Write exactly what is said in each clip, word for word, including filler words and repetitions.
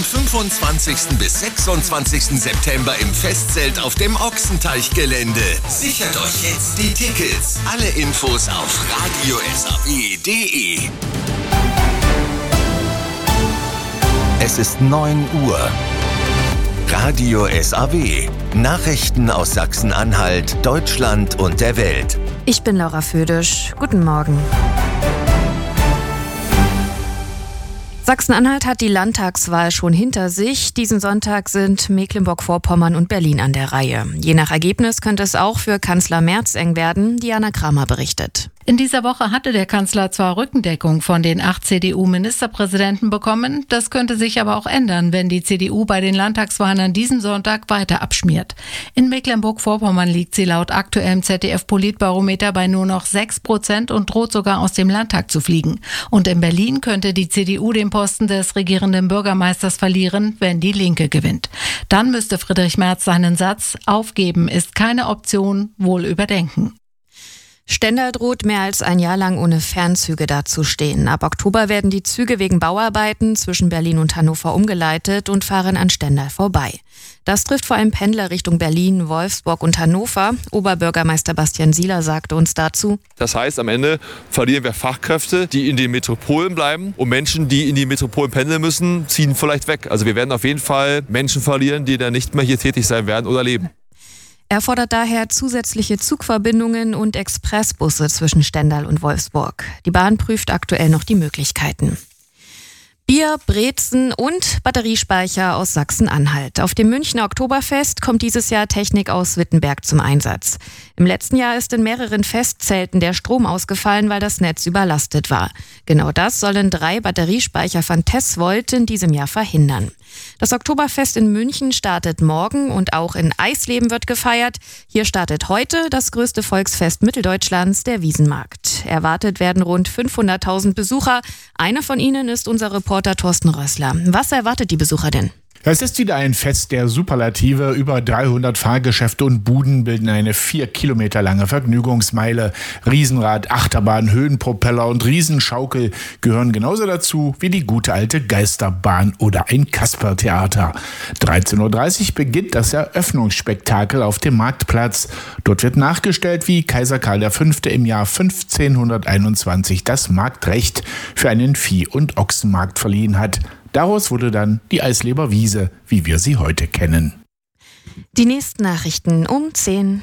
fünfundzwanzigsten bis sechsundzwanzigsten September im Festzelt auf dem Ochsenteichgelände. Sichert euch jetzt die Tickets. Alle Infos auf radio s a w punkt d e. Es ist neun Uhr. Radio S A W. Nachrichten aus Sachsen-Anhalt, Deutschland und der Welt. Ich bin Laura Födisch. Guten Morgen. Sachsen-Anhalt hat die Landtagswahl schon hinter sich. Diesen Sonntag sind Mecklenburg-Vorpommern und Berlin an der Reihe. Je nach Ergebnis könnte es auch für Kanzler Merz eng werden. Diana Kramer berichtet. In dieser Woche hatte der Kanzler zwar Rückendeckung von den acht C D U-Ministerpräsidenten bekommen, das könnte sich aber auch ändern, wenn die C D U bei den Landtagswahlen an diesem Sonntag weiter abschmiert. In Mecklenburg-Vorpommern liegt sie laut aktuellem Z D F-Politbarometer bei nur noch sechs Prozent und droht sogar aus dem Landtag zu fliegen. Und in Berlin könnte die C D U den Posten des regierenden Bürgermeisters verlieren, wenn die Linke gewinnt. Dann müsste Friedrich Merz seinen Satz „Aufgeben ist keine Option" wohl überdenken. Stendal droht mehr als ein Jahr lang ohne Fernzüge dazustehen. Ab Oktober werden die Züge wegen Bauarbeiten zwischen Berlin und Hannover umgeleitet und fahren an Stendal vorbei. Das trifft vor allem Pendler Richtung Berlin, Wolfsburg und Hannover. Oberbürgermeister Bastian Sieler sagte uns dazu: Das heißt, am Ende verlieren wir Fachkräfte, die in den Metropolen bleiben, und Menschen, die in die Metropolen pendeln müssen, ziehen vielleicht weg. Also wir werden auf jeden Fall Menschen verlieren, die dann nicht mehr hier tätig sein werden oder leben. Er fordert daher zusätzliche Zugverbindungen und Expressbusse zwischen Stendal und Wolfsburg. Die Bahn prüft aktuell noch die Möglichkeiten. Bier, Brezen und Batteriespeicher aus Sachsen-Anhalt. Auf dem Münchner Oktoberfest kommt dieses Jahr Technik aus Wittenberg zum Einsatz. Im letzten Jahr ist in mehreren Festzelten der Strom ausgefallen, weil das Netz überlastet war. Genau das sollen drei Batteriespeicher von Tesvolt in diesem Jahr verhindern. Das Oktoberfest in München startet morgen und auch in Eisleben wird gefeiert. Hier startet heute das größte Volksfest Mitteldeutschlands, der Wiesenmarkt. Erwartet werden rund fünfhunderttausend Besucher. Einer von ihnen ist unser Reporter Thorsten Rössler. Was erwartet die Besucher denn? Es ist wieder ein Fest der Superlative. Über dreihundert Fahrgeschäfte und Buden bilden eine vier Kilometer lange Vergnügungsmeile. Riesenrad, Achterbahn, Höhenpropeller und Riesenschaukel gehören genauso dazu wie die gute alte Geisterbahn oder ein Kaspertheater. dreizehn Uhr dreißig beginnt das Eröffnungsspektakel auf dem Marktplatz. Dort wird nachgestellt, wie Kaiser Karl der Fünfte im Jahr fünfzehnhunderteinundzwanzig das Marktrecht für einen Vieh- und Ochsenmarkt verliehen hat. Daraus wurde dann die Eisleber Wiese, wie wir sie heute kennen. Die nächsten Nachrichten um zehn.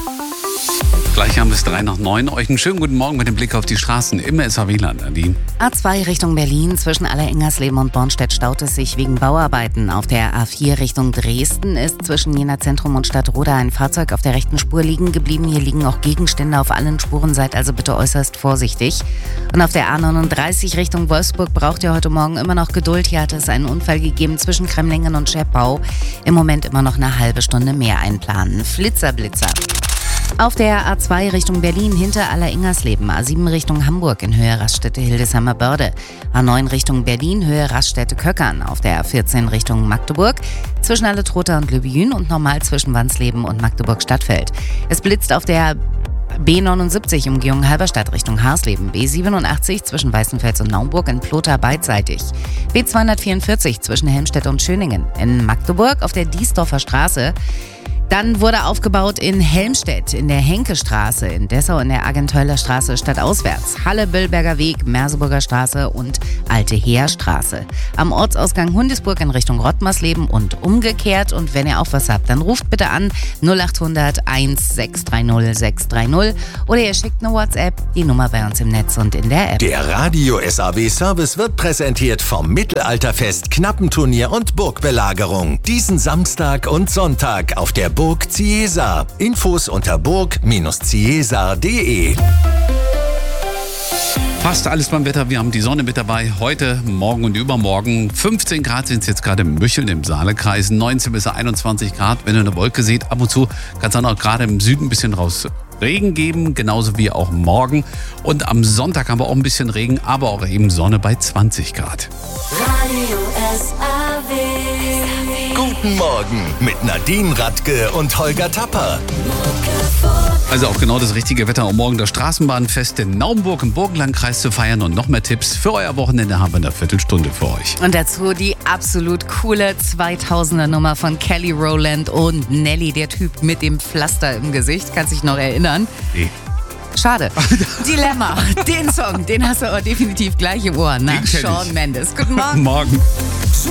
Gleich haben wir es drei nach neun. Euch einen schönen guten Morgen mit dem Blick auf die Straßen im S A W-Land. Nadine. A zwei Richtung Berlin. Zwischen Aller-Ingersleben und Bornstedt staut es sich wegen Bauarbeiten. Auf der A vier Richtung Dresden ist zwischen Jena Zentrum und Stadtroda ein Fahrzeug auf der rechten Spur liegen geblieben. Hier liegen auch Gegenstände auf allen Spuren. Seid also bitte äußerst vorsichtig. Und auf der A neununddreißig Richtung Wolfsburg braucht ihr heute Morgen immer noch Geduld. Hier hat es einen Unfall gegeben zwischen Kremlingen und Scheppau. Im Moment immer noch eine halbe Stunde mehr einplanen. Flitzer, Blitzer. Auf der A zwei Richtung Berlin hinter Aller-Ingersleben, A sieben Richtung Hamburg in Höhe Raststätte Hildesheimer Börde, A neun Richtung Berlin, Höhe Raststätte Köckern, auf der A vierzehn Richtung Magdeburg, zwischen Alletrota und Lübjün und normal zwischen Wansleben und Magdeburg-Stadtfeld. Es blitzt auf der B neunundsiebzig Umgehung Halberstadt Richtung Harsleben, B siebenundachtzig zwischen Weißenfels und Naumburg in Plotha beidseitig, B zweihundertvierundvierzig zwischen Helmstedt und Schöningen, in Magdeburg auf der Diesdorfer Straße. Dann wurde aufgebaut in Helmstedt, in der Henkestraße, in Dessau in der Argenteuler Straße stadtauswärts, Halle-Billberger Weg, Merseburger Straße und Alte Heerstraße. Am Ortsausgang Hundisburg in Richtung Rottmarsleben und umgekehrt. Und wenn ihr auch was habt, dann ruft bitte an null acht hundert eins sechs drei null sechs drei null oder ihr schickt eine WhatsApp, die Nummer bei uns im Netz und in der App. Der Radio S A W Service wird präsentiert vom Mittelalterfest, Knappenturnier und Burgbelagerung. Diesen Samstag und Sonntag auf der Burg Ciesa. Infos unter burg Ciesa punkt de. Fast alles beim Wetter. Wir haben die Sonne mit dabei. Heute, morgen und übermorgen. fünfzehn Grad sind es jetzt gerade im Mücheln im Saalekreis. neunzehn bis einundzwanzig Grad. Wenn ihr eine Wolke seht, ab und zu kann es dann auch gerade im Süden ein bisschen raus Regen geben. Genauso wie auch morgen. Und am Sonntag haben wir auch ein bisschen Regen, aber auch eben Sonne bei zwanzig Grad. Radio S A W. Guten Morgen mit Nadine Radke und Holger Tapper. Also auch genau das richtige Wetter, um morgen das Straßenbahnfest in Naumburg im Burgenlandkreis zu feiern. Und noch mehr Tipps für euer Wochenende haben wir in einer Viertelstunde für euch. Und dazu die absolut coole zweitausender Nummer von Kelly Rowland und Nelly, der Typ mit dem Pflaster im Gesicht. Kannst dich noch erinnern? Nee. Schade. Dilemma, den Song, den hast du aber definitiv gleich im Ohr. Nach Den kenn ich. Shawn Mendes. Guten Morgen. Morgen.